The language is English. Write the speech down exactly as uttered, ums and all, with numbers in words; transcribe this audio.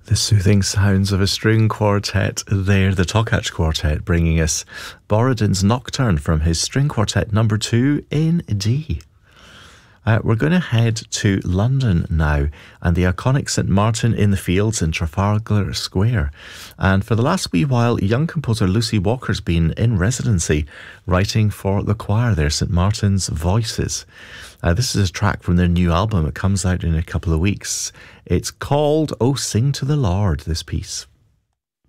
The soothing sounds of a string quartet there, the Tokach Quartet, bringing us Borodin's Nocturne from his string quartet number two in D. Uh, we're going to head to London now and the iconic St Martin in the Fields in Trafalgar Square. And for the last wee while, young composer Lucy Walker's been in residency writing for the choir there, St Martin's Voices. Uh, this is a track from their new album. It comes out in a couple of weeks. It's called Oh Sing to the Lord, this piece.